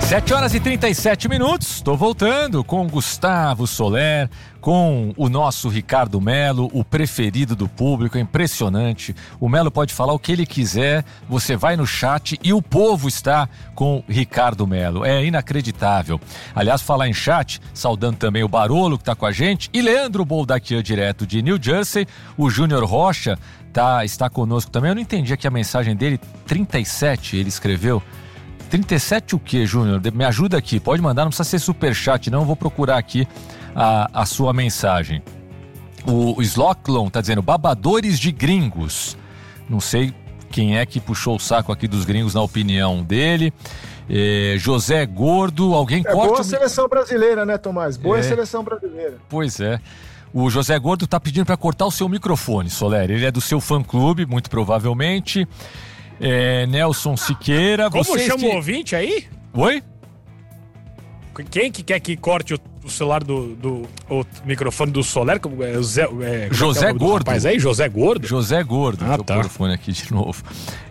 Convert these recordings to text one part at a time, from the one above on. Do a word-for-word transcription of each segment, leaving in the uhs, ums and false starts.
sete horas e trinta e sete minutos, estou voltando com o Gustavo Soler, com o nosso Ricardo Melo, o preferido do público, é impressionante. O Melo pode falar o que ele quiser, você vai no chat e o povo está com Ricardo Melo, é inacreditável. Aliás, falar em chat, saudando também o Barolo que está com a gente e Leandro Boldaquian, direto de New Jersey, o Júnior Rocha tá, está conosco também. Eu não entendi aqui a mensagem dele, trinta e sete ele escreveu. trinta e sete o quê, Júnior? Me ajuda aqui, pode mandar, não precisa ser superchat não, eu vou procurar aqui a, a sua mensagem. O, o Slocklon tá dizendo, babadores de gringos. Não sei quem é que puxou o saco aqui dos gringos na opinião dele. É, José Gordo, alguém é corta... Boa seleção brasileira, né, Tomás? Boa é. seleção brasileira. Pois é. O José Gordo tá pedindo para cortar o seu microfone, Soler. Ele é do seu fã-clube, muito provavelmente. É, Nelson Siqueira. Como vocês chama que... o ouvinte aí? Oi? Quem que quer que corte o, o celular do, do o microfone do Soler? É, Zé, é, José é Gordo. Mas aí, José Gordo? José Gordo. Ah, Deixa tá. eu pôr o fone aqui de novo.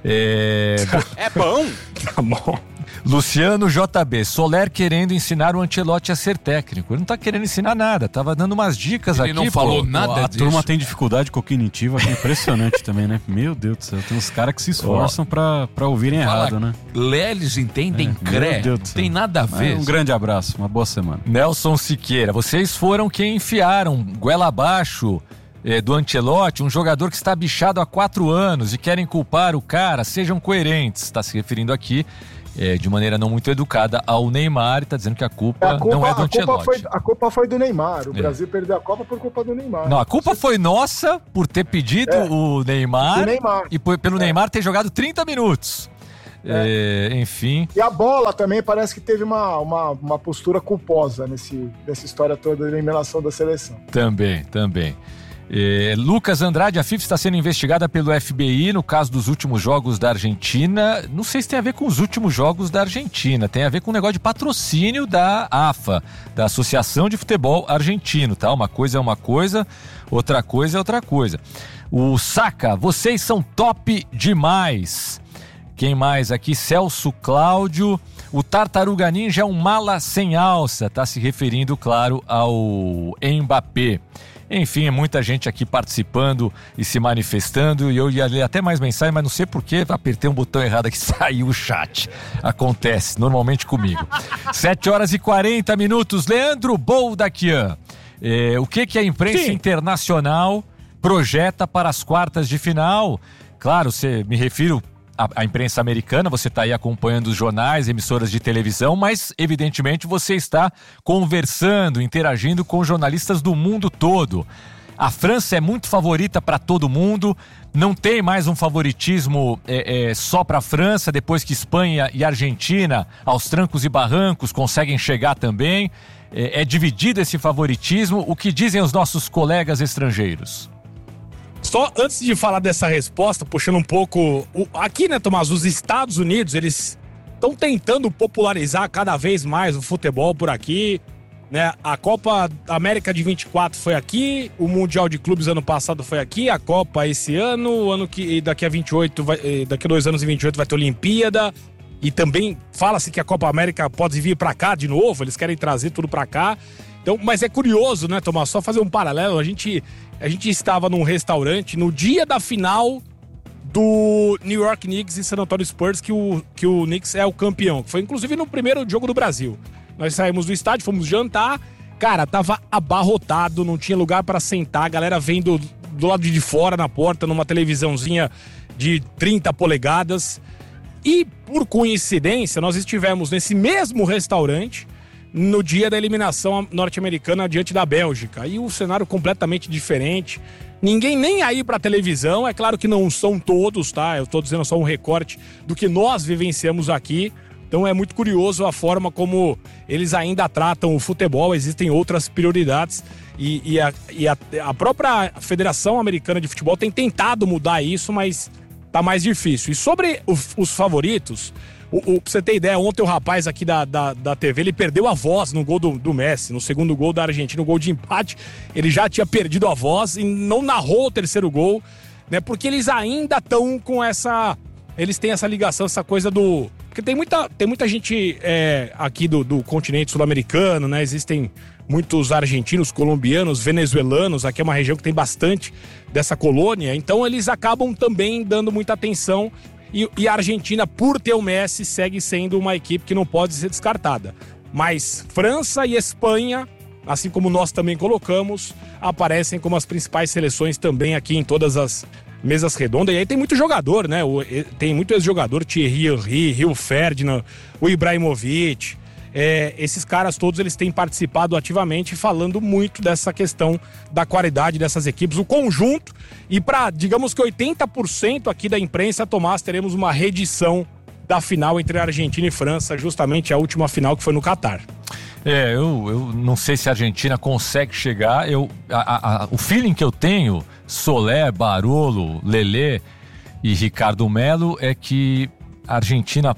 É, é bom? Tá bom. Luciano J B, Soler querendo ensinar o Ancelotti a ser técnico. Ele não tá querendo ensinar nada, tava dando umas dicas Ele aqui. Ele não falou pô. nada A disso. turma tem dificuldade cognitiva, que é impressionante também, né? Meu Deus do céu, tem uns caras que se esforçam pra, pra ouvirem Fala, errado, né? Lé, eles entendem É, cré, meu Deus do não céu. tem nada a ver. Um grande abraço, uma boa semana. Nelson Siqueira, vocês foram quem enfiaram goela abaixo é, do Ancelotti, um jogador que está bichado há quatro anos e querem culpar o cara, sejam coerentes. Está se referindo aqui É, de maneira não muito educada ao Neymar e está dizendo que a culpa, a culpa não é do a culpa Ancelotti. foi, a culpa foi do Neymar. O É. Brasil perdeu a Copa por culpa do Neymar. Não, a culpa foi nossa por ter pedido É. o Neymar, O Neymar. e por, pelo É. Neymar ter jogado trinta minutos. É. É, enfim. E a bola também parece que teve uma, uma, uma postura culposa nesse, nessa história toda da eliminação da seleção. Também, também. É, Lucas Andrade, a FIFA está sendo investigada pelo F B I no caso dos últimos jogos da Argentina. Não sei se tem a ver com os últimos jogos da Argentina, tem a ver com um negócio de patrocínio da A F A, da Associação de Futebol Argentino, tá? Uma coisa é uma coisa, outra coisa é outra coisa. O Saca, vocês são top demais. Quem mais aqui? Celso Cláudio. O Tartaruga Ninja é um mala sem alça, tá se referindo, claro, ao Mbappé. Enfim, muita gente aqui participando e se manifestando, e eu ia ler até mais mensagem, mas não sei porquê, apertei um botão errado aqui, saiu o chat. Acontece, normalmente comigo. sete horas e quarenta minutos, Leandro Boldaquian. É, o que, que a imprensa Sim. internacional projeta para as quartas de final? Claro, você, me refiro à, à imprensa americana, você está aí acompanhando os jornais, emissoras de televisão, mas evidentemente você está conversando, interagindo com jornalistas do mundo todo. A França é muito favorita para todo mundo, não tem mais um favoritismo é, é, só para a França, depois que Espanha e Argentina, aos trancos e barrancos, conseguem chegar também. É, é dividido esse favoritismo. O que dizem os nossos colegas estrangeiros? Só antes de falar dessa resposta, puxando um pouco... O, aqui, né, Tomás, os Estados Unidos, eles estão tentando popularizar cada vez mais o futebol por aqui, né? A Copa América de vinte e quatro foi aqui, o Mundial de Clubes ano passado foi aqui, a Copa esse ano, o ano que daqui a vinte e oito, vai, daqui a dois anos e vinte e oito vai ter Olimpíada, e também fala-se que a Copa América pode vir pra cá de novo, eles querem trazer tudo pra cá. Então, mas é curioso, né, Tomás? Só fazer um paralelo, a gente, a gente estava num restaurante no dia da final do New York Knicks e San Antonio Spurs, que o, que o Knicks é o campeão, que foi inclusive no primeiro jogo do Brasil. Nós saímos do estádio, fomos jantar, cara, tava abarrotado, não tinha lugar para sentar, a galera vendo do lado de fora na porta, numa televisãozinha de trinta polegadas. E, por coincidência, nós estivemos nesse mesmo restaurante no dia da eliminação norte-americana diante da Bélgica. E o cenário completamente diferente. Ninguém nem aí pra televisão. É claro que não são todos, tá? Eu tô dizendo só um recorte do que nós vivenciamos aqui. Então é muito curioso a forma como eles ainda tratam o futebol. Existem outras prioridades. E, e, a, e a, a própria Federação Americana de Futebol tem tentado mudar isso, mas tá mais difícil. E sobre o, os favoritos... O, o, pra você ter ideia, ontem o rapaz aqui da, da, da T V, ele perdeu a voz no gol do, do Messi, no segundo gol da Argentina, no gol de empate, ele já tinha perdido a voz e não narrou o terceiro gol, né, porque eles ainda estão com essa, eles têm essa ligação, essa coisa do, Porque tem muita, tem muita gente é, aqui do, do continente sul-americano, né? Existem muitos argentinos, colombianos, venezuelanos. Aqui é uma região que tem bastante dessa colônia. Então eles acabam também dando muita atenção. E, e a Argentina, por ter o Messi, segue sendo uma equipe que não pode ser descartada. Mas França e Espanha, assim como nós também colocamos, aparecem como as principais seleções também aqui em todas as mesas redondas. E aí tem muito jogador, né? O, tem muito ex-jogador, Thierry Henry, Rio Ferdinand, o Ibrahimovic. É, esses caras todos eles têm participado ativamente, falando muito dessa questão da qualidade dessas equipes, o conjunto. E para, digamos que oitenta por cento aqui da imprensa, Tomás, teremos uma reedição da final entre Argentina e França, justamente a última final que foi no Catar. É, eu, eu não sei se a Argentina consegue chegar. Eu, a, a, o feeling que eu tenho, Soler, Barolo, Lelê e Ricardo Melo, é que a Argentina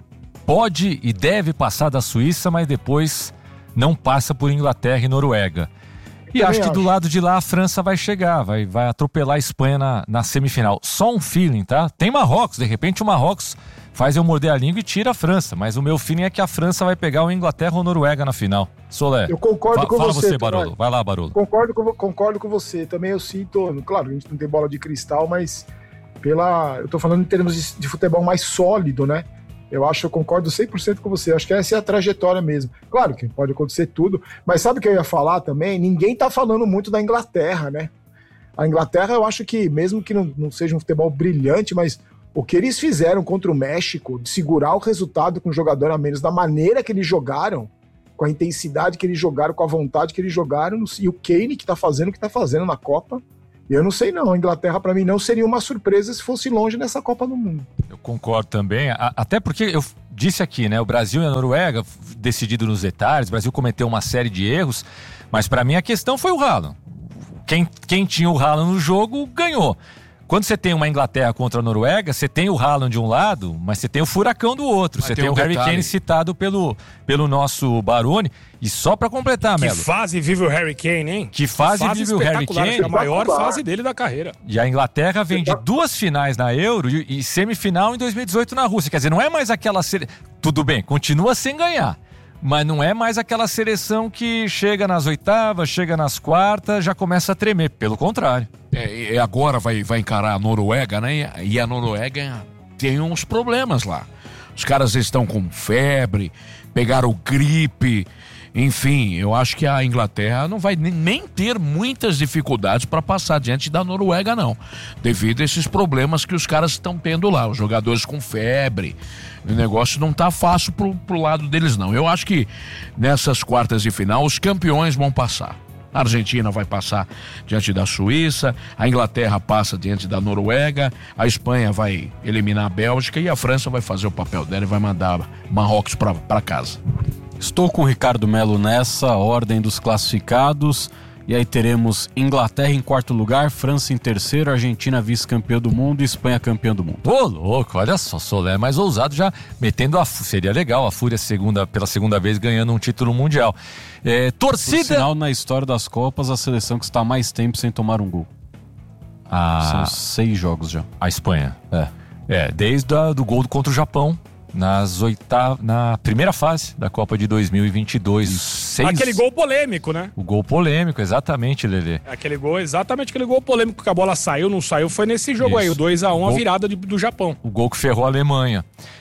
pode e deve passar da Suíça, mas depois não passa por Inglaterra e Noruega. E acho que do lado de lá a França vai chegar, vai, vai atropelar a Espanha na, na semifinal. Só um feeling, tá? Tem Marrocos, de repente o Marrocos faz eu morder a língua e tira a França, mas o meu feeling é que a França vai pegar o Inglaterra ou Noruega na final. Soler, eu concordo fa- com fala você, você, Barolo. Vai lá, Barolo. Concordo com, concordo com você. Também eu sinto, claro, a gente não tem bola de cristal, mas pela, eu tô falando em termos de, de futebol mais sólido, né? Eu acho, eu concordo cem por cento com você. Eu acho que essa é a trajetória mesmo. Claro que pode acontecer tudo, mas sabe o que eu ia falar também? Ninguém tá falando muito da Inglaterra, né? A Inglaterra, eu acho que, mesmo que não, não seja um futebol brilhante, mas o que eles fizeram contra o México, de segurar o resultado com um jogador a menos, da maneira que eles jogaram, com a intensidade que eles jogaram, com a vontade que eles jogaram, e o Kane que tá fazendo o que tá fazendo na Copa, eu não sei não. A Inglaterra, para mim, não seria uma surpresa se fosse longe nessa Copa do Mundo. Eu concordo também, a, até porque eu disse aqui, né, o Brasil e a Noruega, decidido nos detalhes, o Brasil cometeu uma série de erros, mas para mim a questão foi o Haaland. Quem, quem tinha o Haaland no jogo, ganhou. Quando você tem uma Inglaterra contra a Noruega, você tem o Haaland de um lado, mas você tem o furacão do outro. Mas você tem, tem um o Harry Kane citado pelo, pelo nosso Baroni. E só pra completar, Que Melo. Que fase vive o Harry Kane, hein? Que fase, que fase vive o Harry Kane. A maior fase dele da carreira. E a Inglaterra vem de duas finais na Euro e, e semifinal em dois mil e dezoito na Rússia. Quer dizer, não é mais aquela... Sele... Tudo bem, continua sem ganhar. Mas não é mais aquela seleção que chega nas oitavas, chega nas quartas, já começa a tremer. Pelo contrário. É, e agora vai, vai encarar a Noruega, né? E a Noruega tem uns problemas lá. Os caras estão com febre, pegaram gripe. Enfim, eu acho que a Inglaterra não vai nem ter muitas dificuldades para passar diante da Noruega, não. Devido a esses problemas que os caras estão tendo lá. Os jogadores com febre. O negócio não tá fácil pro, pro lado deles, não. Eu acho que nessas quartas de final os campeões vão passar. A Argentina vai passar diante da Suíça, a Inglaterra passa diante da Noruega, a Espanha vai eliminar a Bélgica e a França vai fazer o papel dela e vai mandar Marrocos para casa. Estou com o Ricardo Melo nessa ordem dos classificados. E aí teremos Inglaterra em quarto lugar, França em terceiro, Argentina vice-campeã do mundo e Espanha campeã do mundo. Ô, louco, olha só, Soler mais ousado, já metendo a... Seria legal, a Fúria segunda, pela segunda vez ganhando um título mundial. É, torcida... Por sinal, na história das Copas, a seleção que está há mais tempo sem tomar um gol. A... São seis jogos já. A Espanha. É, é desde o do gol contra o Japão. Nas oitavas, na primeira fase da Copa de dois mil e vinte e dois. Seis... Aquele gol polêmico, né? O gol polêmico, exatamente, Lelê. Aquele gol, exatamente aquele gol polêmico que a bola saiu, não saiu, foi nesse jogo. Isso. Aí, o dois a um, gol... a virada de, do Japão. O gol que ferrou a Alemanha.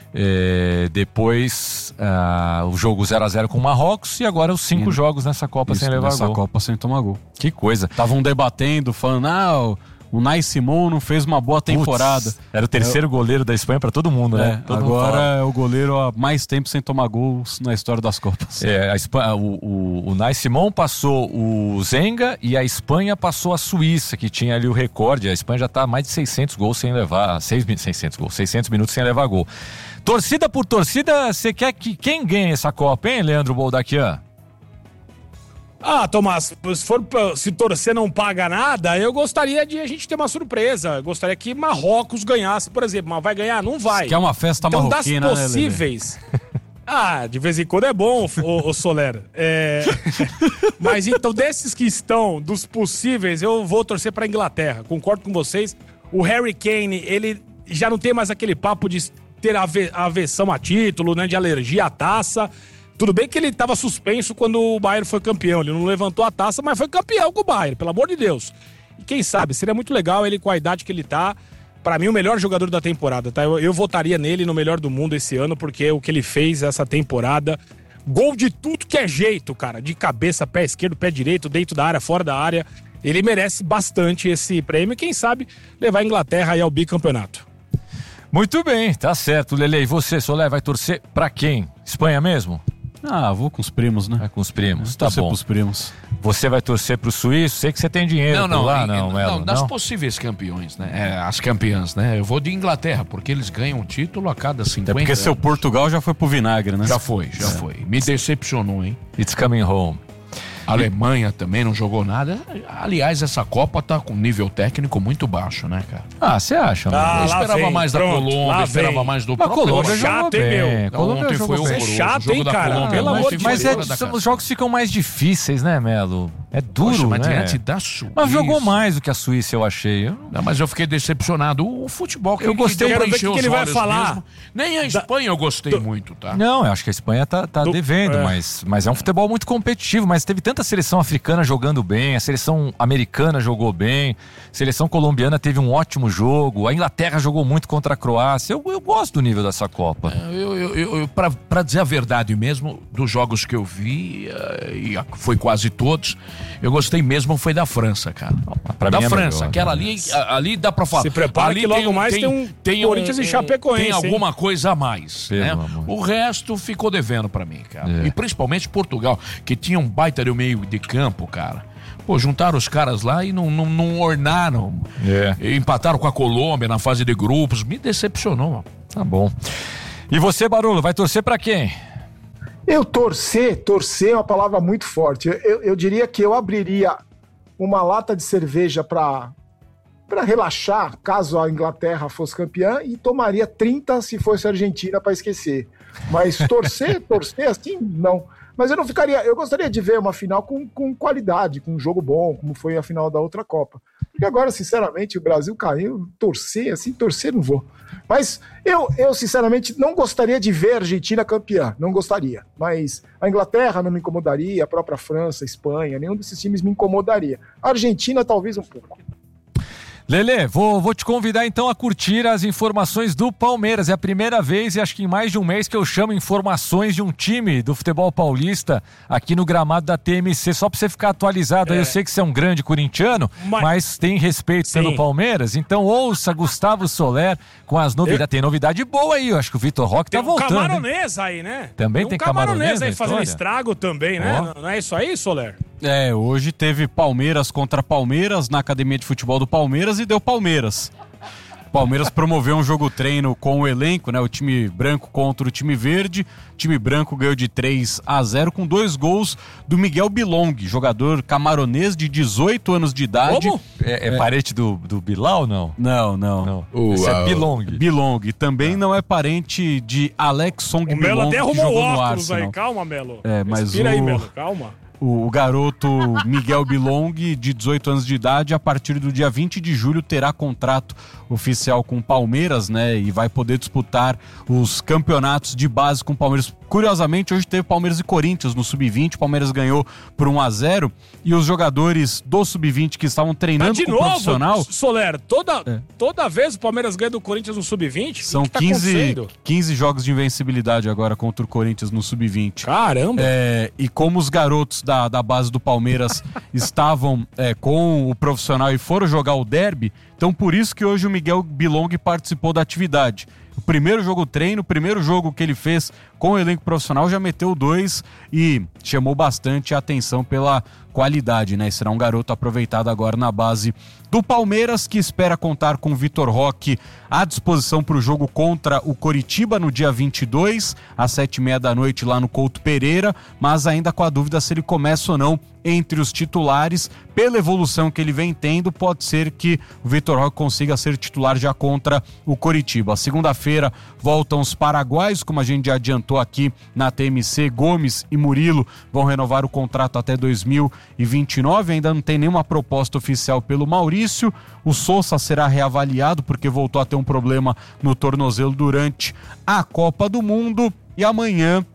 É, depois, uh, o jogo zero a zero com o Marrocos e agora os cinco e... jogos nessa Copa Isso, sem levar nessa gol. Nessa Copa sem tomar gol. Que coisa. Estavam debatendo, falando, ah... O Nai Simon não fez uma boa temporada. Puts, era o terceiro é, goleiro da Espanha para todo mundo, né? É, todo agora é o goleiro há mais tempo sem tomar gols na história das Copas. É, a Espanha, o, o, o Nai Simon passou o Zenga e a Espanha passou a Suíça, que tinha ali o recorde. A Espanha já está há mais de seiscentos gols sem levar... seiscentos gols, seiscentos minutos sem levar gol. Torcida por torcida, você quer que quem ganhe essa Copa, hein, Leandro Boldaquian? Ah, Tomás, se, for, se torcer não paga nada, eu gostaria de a gente ter uma surpresa. Eu gostaria que Marrocos ganhasse, por exemplo. Mas vai ganhar? Não vai. Que é uma festa então, marroquina, das possíveis... Né, ah, de vez em quando é bom, ô, ô Soler. É... Mas então, desses que estão, dos possíveis, eu vou torcer pra Inglaterra. Concordo com vocês. O Harry Kane, ele já não tem mais aquele papo de ter ave- aversão a título, né? De alergia à taça. Tudo bem que ele estava suspenso quando o Bayern foi campeão. Ele não levantou a taça, mas foi campeão com o Bayern, pelo amor de Deus. E quem sabe, seria muito legal ele com a idade que ele tá. Pra mim, o melhor jogador da temporada, tá? Eu, eu votaria nele no melhor do mundo esse ano, porque o que ele fez essa temporada... Gol de tudo que é jeito, cara. De cabeça, pé esquerdo, pé direito, dentro da área, fora da área. Ele merece bastante esse prêmio e quem sabe levar a Inglaterra aí ao bicampeonato. Muito bem, tá certo, Lele. E você, Soler, vai torcer pra quem? Espanha mesmo? Ah, vou com os primos, né? É com os primos, tá Torcer bom. pros primos. Você vai torcer pro suíço? Sei que você tem dinheiro Não, não, por lá, em- não, não, Melo, das não? possíveis campeões, né? É, as campeãs, né? Eu vou de Inglaterra, porque eles ganham um título a cada cinquenta Até porque seu anos. Portugal já foi pro vinagre, né? Já foi, já foi. Me decepcionou, hein? It's coming home. A Alemanha também não jogou nada. Aliás, essa Copa tá com nível técnico muito baixo, né, cara? Ah, você acha? né? Ah, Eu lá esperava vem, mais da pronto, Colômbia, lá esperava vem. mais do Mas a Colômbia Chato, jogou hein, bem. meu? A Colômbia Ontem jogou foi bem. Você é horroroso. chato, O jogo hein, da cara? Colômbia Pelo ontem amor de foi Mas Deus. é, fora da são- casa. os jogos ficam mais difíceis, né, Melo? É duro, Poxa, mas né? diante da Suíça. Mas jogou mais do que a Suíça, eu achei. Eu- Não, mas eu fiquei decepcionado. O futebol que Eu ele gostei, deu pra quero ver encher o que os ele vai olhos falar. mesmo. Nem a Espanha eu gostei muito, tá? Não, eu acho que a Espanha tá, tá Do- devendo, é. mas, mas é um futebol muito competitivo. Mas teve tanta seleção africana jogando bem, a seleção americana jogou bem, a seleção colombiana teve um ótimo jogo, a Inglaterra jogou muito contra a Croácia. Eu, eu gosto do nível dessa Copa. Eu, eu, eu, eu pra, pra dizer a verdade mesmo, dos jogos que eu vi, eh, e a- foi quase todos, eu gostei mesmo foi da França, cara. Pra da mim é França, melhor, aquela né? ali, a- ali dá pra falar. Se prepara ali que logo mais tem um Corinthians e Chapecoense, Tem hein? alguma coisa a mais, Pelo né? amor. O resto ficou devendo pra mim, cara. É. E principalmente Portugal, que tinha um baita de meio de campo, cara. Pô, juntaram os caras lá e não, não, não ornaram. É. Empataram com a Colômbia na fase de grupos. Me decepcionou, mano. Tá bom. E você, Barolo, vai torcer pra quem? Eu torcer, torcer é uma palavra muito forte. Eu, eu, eu diria que eu abriria uma lata de cerveja para para relaxar, caso a Inglaterra fosse campeã, e tomaria trinta se fosse a Argentina para esquecer. Mas torcer, torcer assim, não. Mas eu não ficaria. Eu gostaria de ver uma final com, com qualidade, com um jogo bom, como foi a final da outra Copa. Porque agora, sinceramente, o Brasil caiu, torcer, assim, torcer não vou. Mas eu, eu, sinceramente, não gostaria de ver a Argentina campeã, não gostaria. Mas a Inglaterra não me incomodaria, a própria França, a Espanha, nenhum desses times me incomodaria. A Argentina, talvez um pouco. Lelê, vou, vou te convidar então a curtir as informações do Palmeiras. É a primeira vez e acho que em mais de um mês que eu chamo informações de um time do futebol paulista aqui no gramado da T M C, só pra você ficar atualizado. É. Aí eu sei que você é um grande corintiano, mas, Mas- tem respeito Sim. pelo Palmeiras. Então ouça Gustavo Soler com as novidades. Tem novidade boa aí, eu acho que o Vitor Roque tá Tem um voltando. hein? camaronês aí, né? Também um tem camaronês camaronês na aí fazendo história? estrago também, né? Ó. Não é isso aí, Soler? É, hoje teve Palmeiras contra Palmeiras na Academia de Futebol do Palmeiras e deu Palmeiras. Palmeiras promoveu um jogo treino com o elenco, né? O time branco contra o time verde. O time branco ganhou de três a zero com dois gols do Miguel Bilong, jogador camaronês de dezoito anos de idade. Como? É, é parente do, do Bilal, não? Não, não. Não. O, Esse ah, é Bilong. Bilong também não é parente de Alex Song O Melo Bilong, até que arrumou jogou no óculos aí. Arsenal. Calma, Melo. É, mas Respira o- aí, Melo. Calma. O garoto Miguel Bilong, de dezoito anos de idade, a partir do dia vinte de julho terá contrato oficial com o Palmeiras, né? E vai poder disputar os campeonatos de base com o Palmeiras. Curiosamente, hoje teve Palmeiras e Corinthians no sub vinte. O Palmeiras ganhou por um a zero. E os jogadores do sub vinte que estavam Tá treinando de com o novo, profissional... Soler, toda, É. toda vez o Palmeiras ganha do Corinthians no sub vinte? São o que tá quinze, acontecendo? quinze jogos de invencibilidade agora contra o Corinthians no sub vinte. Caramba. É, e como os garotos da, da base do Palmeiras estavam é, com o profissional e foram jogar o derby, então por isso que hoje o Miguel Bilong participou da atividade. O primeiro jogo treino, o primeiro jogo que ele fez com o elenco profissional, já meteu dois e chamou bastante a atenção pela qualidade, né? Será um garoto aproveitado agora na base do Palmeiras, que espera contar com o Vitor Roque à disposição para o jogo contra o Coritiba no dia vinte e dois, às sete e meia da noite lá no Couto Pereira, mas ainda com a dúvida se ele começa ou não entre os titulares. Pela evolução que ele vem tendo, pode ser que o Vitor Roque consiga ser titular já contra o Coritiba. Segunda-feira quarta-feira voltam os paraguaios, como a gente já adiantou aqui na T M C. Gomes e Murilo vão renovar o contrato até dois mil e vinte e nove, ainda não tem nenhuma proposta oficial pelo Maurício. O Sousa será reavaliado porque voltou a ter um problema no tornozelo durante a Copa do Mundo. E amanhã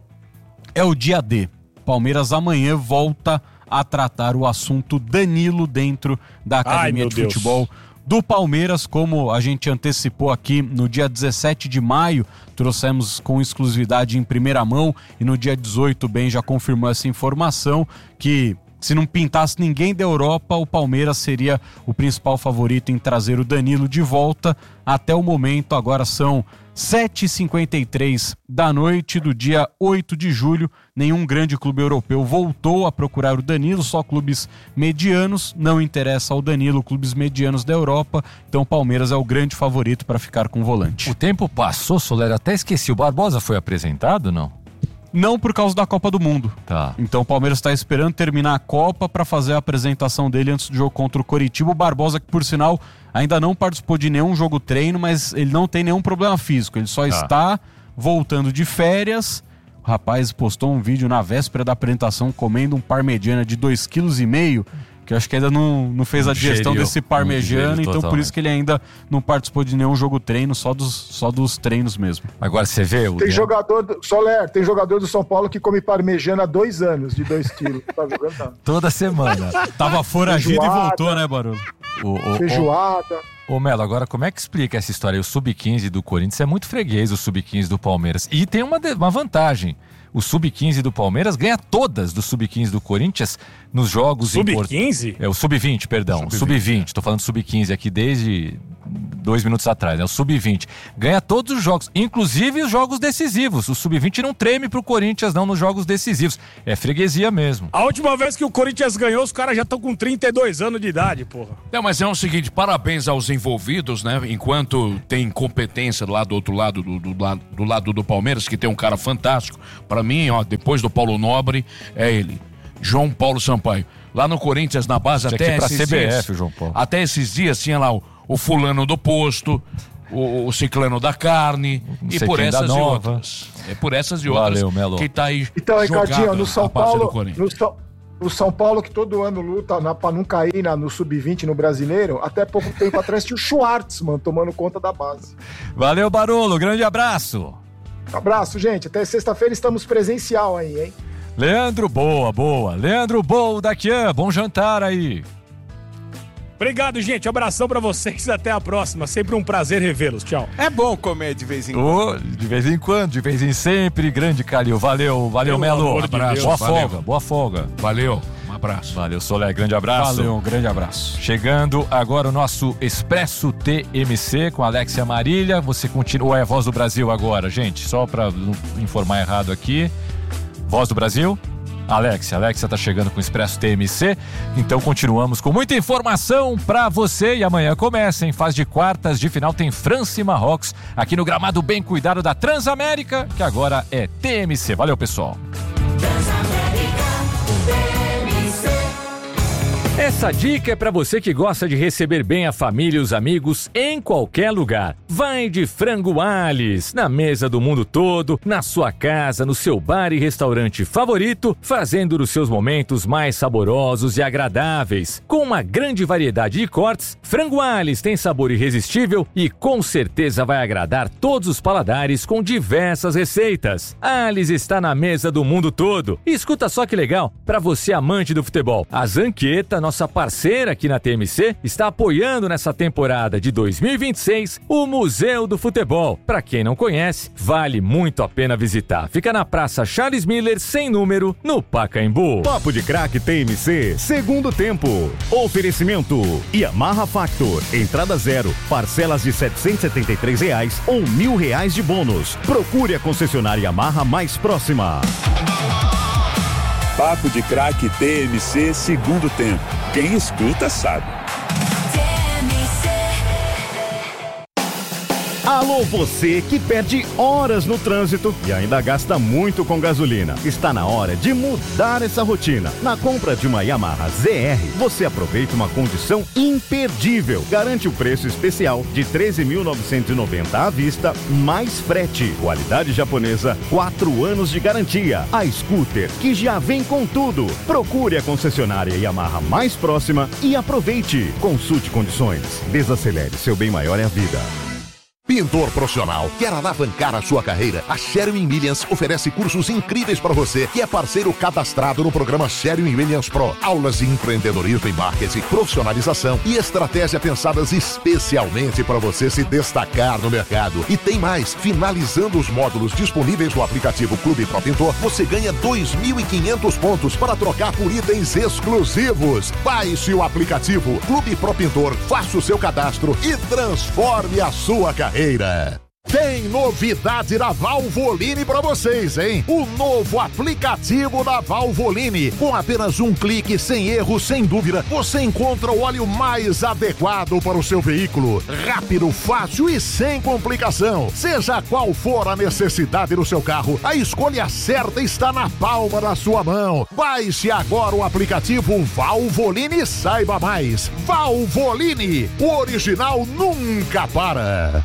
é o dia D. Palmeiras amanhã volta a tratar o assunto Danilo dentro da Academia Ai, de Deus. Futebol do Palmeiras, como a gente antecipou aqui no dia dezessete de maio, trouxemos com exclusividade em primeira mão, e no dia dezoito o Ben já confirmou essa informação, que se não pintasse ninguém da Europa, o Palmeiras seria o principal favorito em trazer o Danilo de volta. Até o momento, agora são sete e cinquenta e três da noite do dia oito de julho. Nenhum grande clube europeu voltou a procurar o Danilo, só clubes medianos. Não interessa ao Danilo clubes medianos da Europa, então o Palmeiras é o grande favorito para ficar com o volante. O tempo passou, Soler, até esqueci. O Barbosa foi apresentado, não? Não, por causa da Copa do Mundo. Tá. Então o Palmeiras está esperando terminar a Copa para fazer a apresentação dele antes do jogo contra o Coritiba. O Barbosa, que por sinal ainda não participou de nenhum jogo treino, mas ele não tem nenhum problema físico. Ele só tá. está voltando de férias. O rapaz postou um vídeo na véspera da apresentação comendo um parmegiana de dois vírgula cinco quilos, que eu acho que ainda não, não fez a digestão Digeriu. desse parmegiana, então totalmente. Por isso que ele ainda não participou de nenhum jogo treino, só dos, só dos treinos mesmo. Agora você vê o... Tem jogador, do, Soler, tem jogador do São Paulo que come parmegiana há dois anos, de dois quilos. Tá jogando, tá? Toda semana. Tava foragido Feijoada, e voltou, né, Barulho? O, o, Feijoada. Ô, ô Melo, agora como é que explica essa história aí? O sub quinze do Corinthians é muito freguês, o sub quinze do Palmeiras. E tem uma, uma vantagem. O sub quinze do Palmeiras ganha todas do sub quinze do Corinthians nos jogos... sub quinze? É o sub vinte, perdão. sub vinte. Tô falando sub quinze aqui desde dois minutos atrás. É o sub vinte. Ganha todos os jogos, inclusive os jogos decisivos. O sub vinte não treme pro Corinthians não nos jogos decisivos. É freguesia mesmo. A última vez que o Corinthians ganhou, os caras já estão com trinta e dois anos de idade, porra. Não, mas é o seguinte, parabéns aos envolvidos, né? Enquanto tem competência lá do outro lado, do, do, lado, do lado do Palmeiras, que tem um cara fantástico. Pra mim, ó, depois do Paulo Nobre, é ele. João Paulo Sampaio. Lá no Corinthians, na base, Tinha até que ir pra esses C B F, dias, João Paulo. até esses dias tinha lá o, o fulano do posto, o, o ciclano da carne, Não e sei por quem essas da e nova. outras. É por essas e Valeu, outras Melo. que tá aí Então, Ricardinho, jogado no São a base do Paulo, Corinthians. no São, o São Paulo que todo ano luta na, pra não cair na, no sub vinte no Brasileiro, até pouco tempo atrás tinha o Schwartzman tomando conta da base. Valeu, Barolo. Grande abraço. Abraço, gente. Até sexta-feira estamos presencial aí, hein? Leandro, boa, boa. Leandro, boa, Daquian. Bom jantar aí. Obrigado, gente. Abração pra vocês. Até a próxima. Sempre um prazer revê-los. Tchau. É bom comer de vez em quando. Oh, de vez em quando, de vez em sempre. Grande Calil. Valeu, valeu, Pelo Melo. amor de Deus. Boa Valeu. folga, boa folga. Valeu, um abraço. Valeu, Soler. Grande abraço. Valeu, um grande abraço. Chegando agora o nosso Expresso T M C com a Alexia Marília. Você continua. Ou é a Voz do Brasil agora, gente? Só pra não informar errado aqui. Voz do Brasil? Alexia, Alexia tá chegando com o Expresso T M C, então continuamos com muita informação pra você e amanhã começa, em fase de quartas de final tem França e Marrocos aqui no gramado bem cuidado da Transamérica, que agora é T M C. Valeu, pessoal. Essa dica é para você que gosta de receber bem a família e os amigos em qualquer lugar. Vai de Frango Alice, na mesa do mundo todo, na sua casa, no seu bar e restaurante favorito, fazendo dos seus momentos mais saborosos e agradáveis. Com uma grande variedade de cortes, Frango Alice tem sabor irresistível e com certeza vai agradar todos os paladares com diversas receitas. Alice está na mesa do mundo todo. E escuta só que legal, para você amante do futebol, a Zanqueta, nossa parceira aqui na T M C, está apoiando nessa temporada de dois mil e vinte e seis o Museu do Futebol. Para quem não conhece, vale muito a pena visitar. Fica na Praça Charles Miller, sem número, no Pacaembu. Papo de Craque T M C, segundo tempo. Oferecimento Yamaha Factor, entrada zero, parcelas de setecentos e setenta e três reais ou mil reais de bônus. Procure a concessionária Yamaha mais próxima. Papo de Craque T M C, segundo tempo. Quem escuta sabe. Alô, você que perde horas no trânsito e ainda gasta muito com gasolina. Está na hora de mudar essa rotina. Na compra de uma Yamaha Z R, você aproveita uma condição imperdível. Garante o preço especial de treze mil novecentos e noventa reais à vista, mais frete. Qualidade japonesa, quatro anos de garantia. A scooter que já vem com tudo. Procure a concessionária Yamaha mais próxima e aproveite. Consulte condições. Desacelere, seu bem maior é a vida. Pintor profissional, quer alavancar a sua carreira? A Sherwin Williams oferece cursos incríveis para você, que é parceiro cadastrado no programa Sherwin Williams Pro. Aulas de empreendedorismo e marketing, profissionalização e estratégia pensadas especialmente para você se destacar no mercado. E tem mais, finalizando os módulos disponíveis no aplicativo Clube Pro Pintor, você ganha dois mil e quinhentos pontos para trocar por itens exclusivos. Baixe o aplicativo Clube Pro Pintor, faça o seu cadastro e transforme a sua carreira. Tem novidade da Valvoline para vocês, hein? O novo aplicativo da Valvoline. Com apenas um clique, sem erro, sem dúvida, você encontra o óleo mais adequado para o seu veículo. Rápido, fácil e sem complicação. Seja qual for a necessidade do seu carro, a escolha certa está na palma da sua mão. Baixe agora o aplicativo Valvoline e saiba mais. Valvoline, o original nunca para.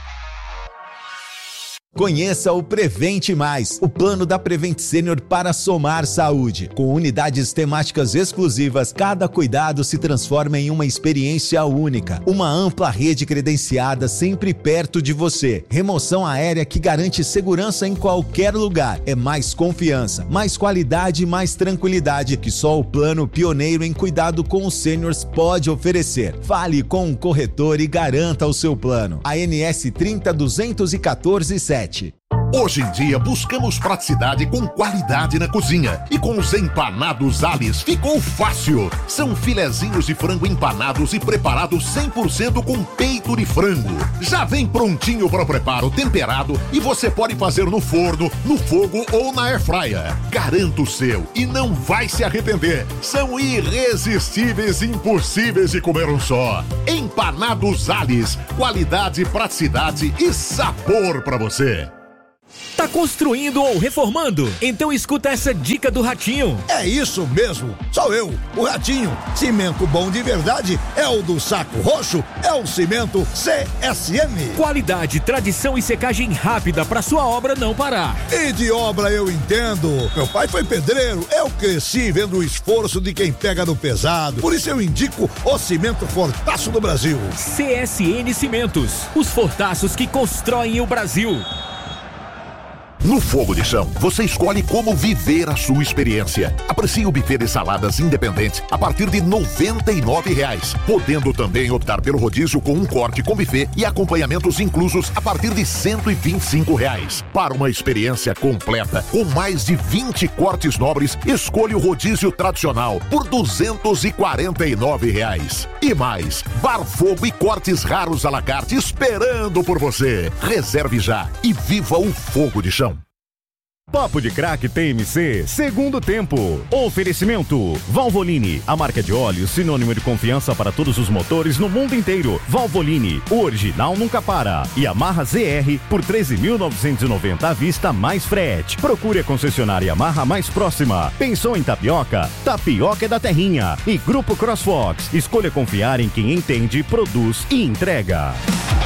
Conheça o Prevente Mais, o plano da Prevent Senior para somar saúde. Com unidades temáticas exclusivas, cada cuidado se transforma em uma experiência única. Uma ampla rede credenciada sempre perto de você. Remoção aérea que garante segurança em qualquer lugar. É mais confiança, mais qualidade e mais tranquilidade que só o plano pioneiro em cuidado com os seniors pode oferecer. Fale com um corretor e garanta o seu plano. A N S trinta duzentos e quatorze sete. Hoje em dia buscamos praticidade com qualidade na cozinha. E com os empanados Alice ficou fácil. São filezinhos de frango empanados e preparados cem por cento com peito de frango. Já vem prontinho para o preparo, temperado, e você pode fazer no forno, no fogo ou na airfryer. Garanta o seu e não vai se arrepender. São irresistíveis e impossíveis de comer um só. Empanados Alice, qualidade, praticidade e sabor para você. Tá construindo ou reformando? Então escuta essa dica do Ratinho. É isso mesmo, sou eu, o Ratinho. Cimento bom de verdade é o do Saco Roxo, é o cimento C S M. Qualidade, tradição e secagem rápida para sua obra não parar. E de obra eu entendo. Meu pai foi pedreiro, eu cresci vendo o esforço de quem pega no pesado. Por isso eu indico o cimento Fortaço do Brasil. C S N Cimentos, os fortaços que constroem o Brasil. No Fogo de Chão, você escolhe como viver a sua experiência. Aprecie o buffet de saladas independente a partir de noventa e nove reais, podendo também optar pelo rodízio com um corte com buffet e acompanhamentos inclusos a partir de cento e vinte e cinco reais. Para uma experiência completa, com mais de vinte cortes nobres, escolha o rodízio tradicional por duzentos e quarenta e nove reais. E mais, bar fogo e cortes raros à la carte esperando por você. Reserve já e viva o Fogo de Chão. Papo de Craque T M C, segundo tempo. Oferecimento Valvoline, a marca de óleo sinônimo de confiança para todos os motores no mundo inteiro. Valvoline, o original nunca para. Yamaha Z R por treze mil novecentos e noventa à vista mais frete. Procure a concessionária Yamaha mais próxima. Pensou em tapioca? Tapioca é da terrinha. E Grupo CrossFox, escolha confiar em quem entende, produz e entrega.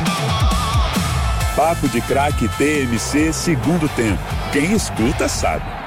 Papo de Craque T M C, segundo tempo. Quem escuta sabe.